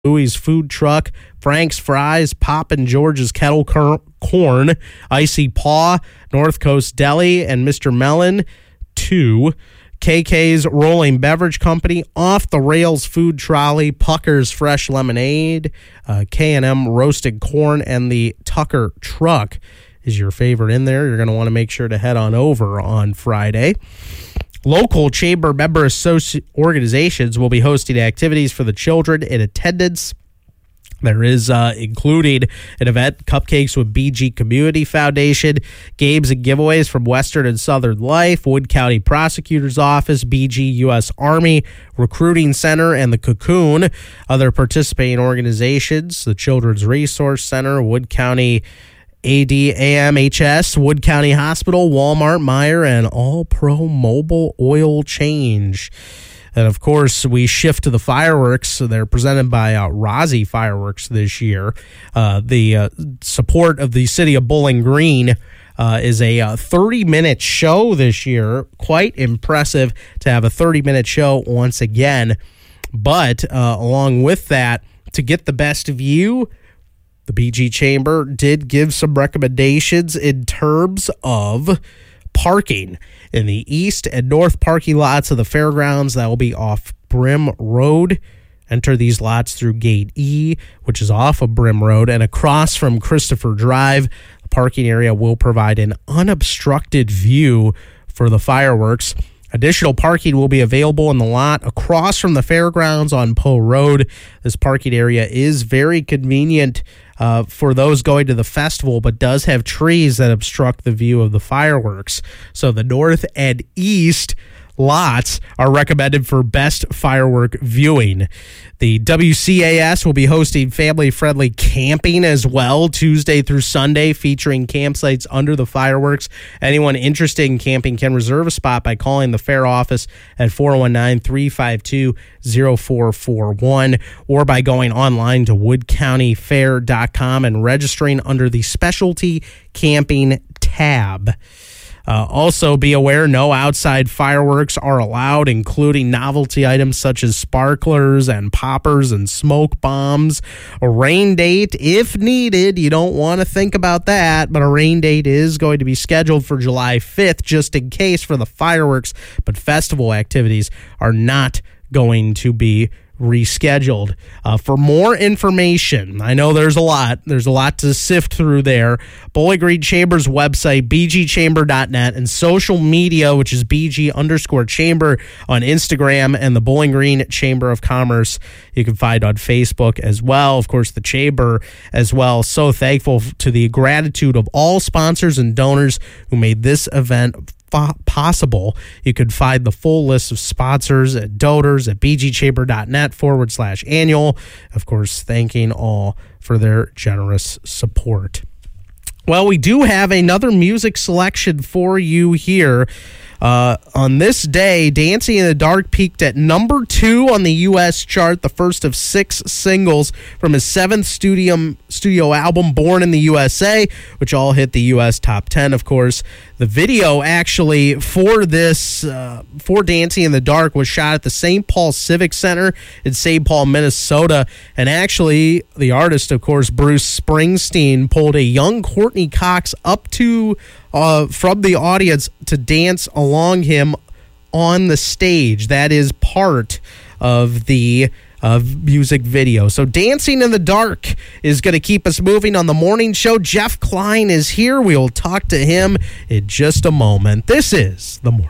Louie's Food Truck, Frank's Fries, Poppin' George's Kettle Corn, Icy Paw, North Coast Deli, and Mr. Mellon. 2, KK's Rolling Beverage Company, Off the Rails Food Trolley, Pucker's Fresh Lemonade, K&M Roasted Corn, and the Tucker Truck is your favorite in there. You're going to want to make sure to head on over on Friday. Local chamber member organizations will be hosting activities for the children in attendance. There is including an event, Cupcakes with BG Community Foundation, games and giveaways from Western and Southern Life, Wood County Prosecutor's Office, BG U.S. Army Recruiting Center, and the Cocoon. Other participating organizations, the Children's Resource Center, Wood County ADAMHS, Wood County Hospital, Walmart, Meijer, and All Pro Mobile Oil Change. And, of course, we shift to the fireworks. They're presented by Rozzy Fireworks this year. The support of the city of Bowling Green is a 30-minute show this year. Quite impressive to have a 30-minute show once again. But along with that, to get the best view, the BG Chamber did give some recommendations in terms of parking in the east and north parking lots of the fairgrounds. That will be off Brim Road. Enter these lots through Gate E, which is off of Brim Road, and across from Christopher Drive. The parking area will provide an unobstructed view for the fireworks. Additional parking will be available in the lot across from the fairgrounds on Poe Road. This parking area is very convenient for those going to the festival, but does have trees that obstruct the view of the fireworks. So the north and east lots are recommended for best firework viewing. The WCAS will be hosting family-friendly camping as well, Tuesday through Sunday, featuring campsites under the fireworks. Anyone interested in camping can reserve a spot by calling the fair office at 419-352-0441 or by going online to woodcountyfair.com and registering under the specialty camping tab. Also, be aware no outside fireworks are allowed, including novelty items such as sparklers and poppers and smoke bombs. A rain date, if needed. You don't want to think about that, but a rain date is going to be scheduled for July 5th just in case for the fireworks, but festival activities are not going to be rescheduled. For more information, I know there's a lot to sift through there. Bowling Green Chamber's website, bgchamber.net, and social media, which is BG_chamber on Instagram, and the Bowling Green Chamber of Commerce you can find on Facebook as well. Of course, the Chamber as well. So thankful to the gratitude of all sponsors and donors who made this event possible. You can find the full list of sponsors and donors at bgchamber.net/annual. Of course, thanking all for their generous support. Well, we do have another music selection for you here. On this day, Dancing in the Dark peaked at number 2 on the U.S. chart, the first of 6 singles from his 7th studio album, Born in the USA, which all hit the U.S. top 10, of course. The video, actually, for this, for Dancing in the Dark, was shot at the St. Paul Civic Center in St. Paul, Minnesota. And actually, the artist, of course, Bruce Springsteen, pulled a young Courtney Cox up to from the audience to dance along him on the stage. That is part of the music video. So Dancing in the Dark is going to keep us moving on the morning show. Jeff Klein is here. We will talk to him in just a moment. This is The Morning.